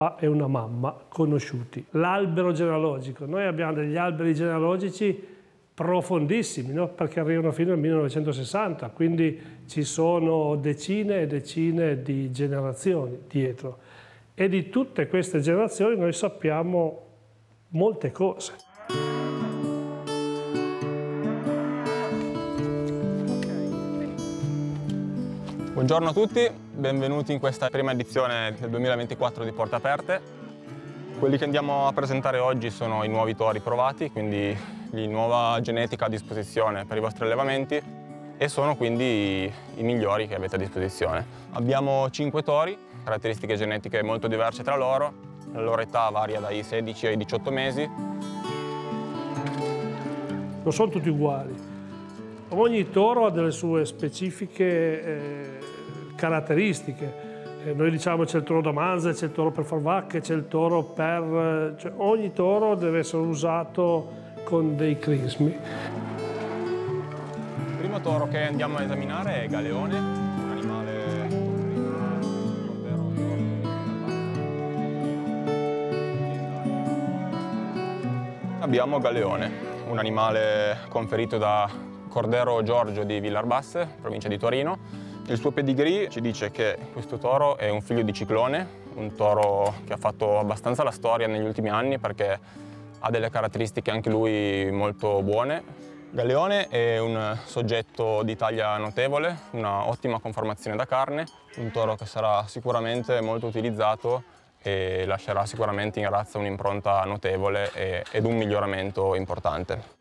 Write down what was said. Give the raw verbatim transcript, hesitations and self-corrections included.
e una mamma conosciuti. L'albero genealogico, noi abbiamo degli alberi genealogici profondissimi, no? Perché arrivano fino al millenovecentosessanta, quindi ci sono decine e decine di generazioni dietro e di tutte queste generazioni noi sappiamo molte cose. Buongiorno a tutti, benvenuti in questa prima edizione del duemilaventiquattro di Porte Aperte. Quelli che andiamo a presentare oggi sono i nuovi tori provati, quindi la nuova genetica a disposizione per i vostri allevamenti e sono quindi i migliori che avete a disposizione. Abbiamo cinque tori, caratteristiche genetiche molto diverse tra loro, la loro età varia dai sedici ai diciotto mesi. Non sono tutti uguali. Ogni toro ha delle sue specifiche eh, caratteristiche. Eh, noi diciamo c'è il toro da manza, c'è il toro per far vacche, c'è il toro per... Cioè, ogni toro deve essere usato con dei crismi. Il primo toro che andiamo a esaminare è Galeone, un animale... Abbiamo Galeone, un animale conferito da Cordero Giorgio di Villarbasse, provincia di Torino. Il suo pedigree ci dice che questo toro è un figlio di Ciclone, un toro che ha fatto abbastanza la storia negli ultimi anni perché ha delle caratteristiche anche lui molto buone. Galeone è un soggetto di taglia notevole, una ottima conformazione da carne, un toro che sarà sicuramente molto utilizzato e lascerà sicuramente in razza un'impronta notevole ed un miglioramento importante.